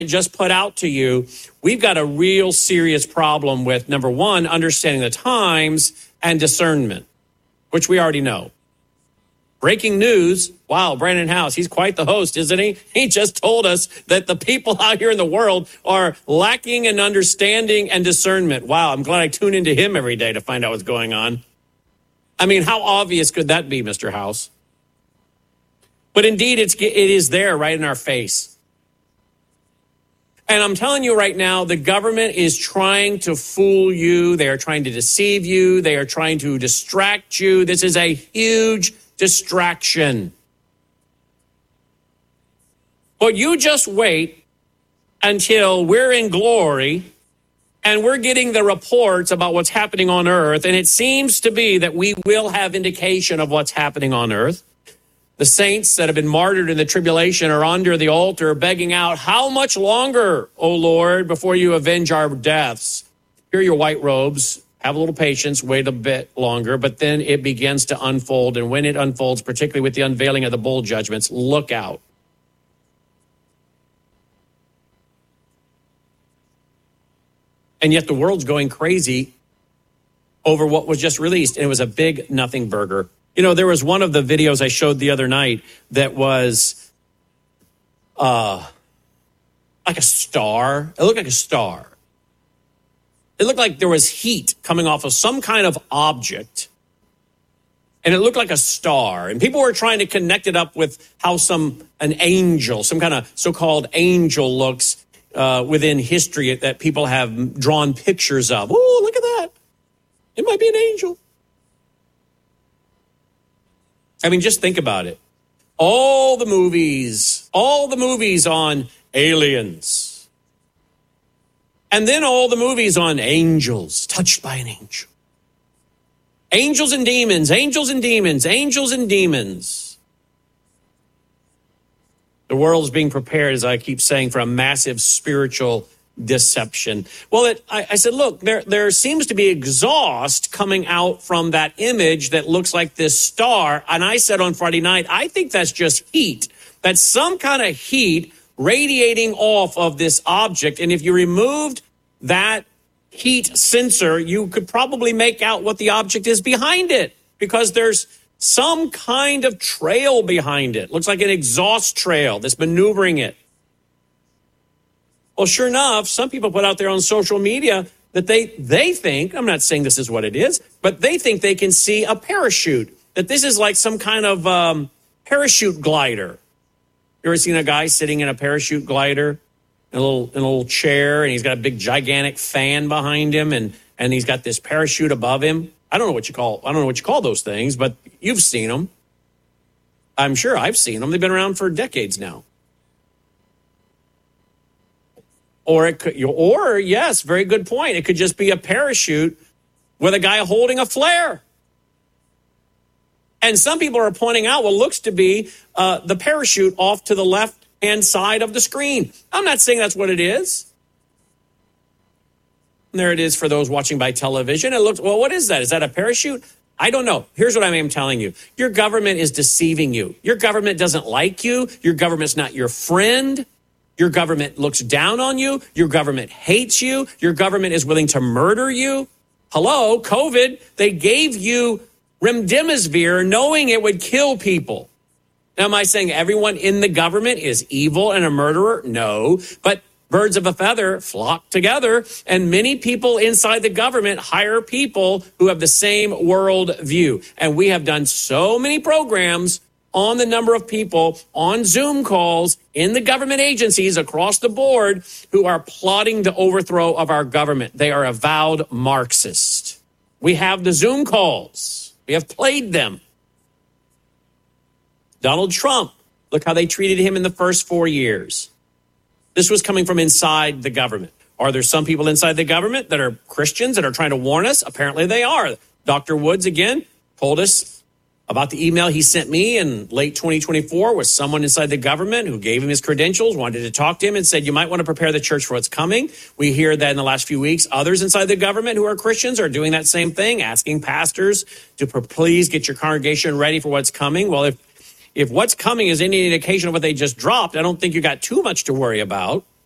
just put out to you, we've got a real serious problem with, number one, understanding the times and discernment, which we already know. Breaking news. Wow, Brandon House, he's quite the host, isn't he? He just told us that the people out here in the world are lacking in understanding and discernment. Wow, I'm glad I tune into him every day to find out what's going on. I mean, how obvious could that be, Mr. House? But indeed, it is there right in our face. And I'm telling you right now, the government is trying to fool you. They are trying to deceive you. They are trying to distract you. This is a huge distraction. But you just wait until we're in glory and we're getting the reports about what's happening on earth. And it seems to be that we will have indication of what's happening on earth. The saints that have been martyred in the tribulation are under the altar begging out, how much longer, O Lord, before you avenge our deaths? Here are your white robes. Have a little patience, wait a bit longer, but then it begins to unfold. And when it unfolds, particularly with the unveiling of the bowl judgments, look out. And yet the world's going crazy over what was just released. And it was a big nothing burger. You know, there was one of the videos I showed the other night that was like a star. It looked like a star. It looked like there was heat coming off of some kind of object. And it looked like a star. And people were trying to connect it up with how an angel, some kind of so-called angel looks within history that people have drawn pictures of. Oh, look at that. It might be an angel. I mean, just think about it. All the movies on aliens. And then all the movies on angels, touched by an angel. Angels and demons, angels and demons, angels and demons. The world is being prepared, as I keep saying, for a massive spiritual deception. Well, I said, look, there seems to be exhaust coming out from that image that looks like this star. And I said on Friday night, I think that's just heat. That's some kind of heat radiating off of this object. And if you removed that heat sensor, you could probably make out what the object is behind it, because there's some kind of trail behind it. Looks like an exhaust trail that's maneuvering it. Well, sure enough, some people put out there on social media that they think, I'm not saying this is what it is, but they think they can see a parachute, that this is like some kind of parachute glider. You ever seen a guy sitting in a parachute glider in a little chair, and he's got a big gigantic fan behind him, and he's got this parachute above him? I don't know what you call those things, but you've seen them. I'm sure I've seen them. They've been around for decades now. Or yes, very good point. It could just be a parachute with a guy holding a flare. And some people are pointing out what looks to be the parachute off to the left-hand side of the screen. I'm not saying that's what it is. And there it is for those watching by television. It looks, well, what is that? Is that a parachute? I don't know. Here's what I am telling you. Your government is deceiving you. Your government doesn't like you. Your government's not your friend. Your government looks down on you. Your government hates you. Your government is willing to murder you. Hello, COVID, they gave you remdesivir knowing it would kill people. Now, am I saying everyone in the government is evil and a murderer? No, but birds of a feather flock together, and many people inside the government hire people who have the same world view. And we have done so many programs on the number of people on Zoom calls in the government agencies across the board who are plotting the overthrow of our government. They are avowed Marxist. We have the Zoom calls. We have played them. Donald Trump, look how they treated him in the first 4 years. This was coming from inside the government. Are there some people inside the government that are Christians that are trying to warn us? Apparently they are. Dr. Woods, again, told us about the email he sent me in late 2024 with someone inside the government who gave him his credentials, wanted to talk to him and said, you might want to prepare the church for what's coming. We hear that in the last few weeks, others inside the government who are Christians are doing that same thing, asking pastors to please get your congregation ready for what's coming. Well, if what's coming is any indication of what they just dropped, I don't think you got too much to worry about.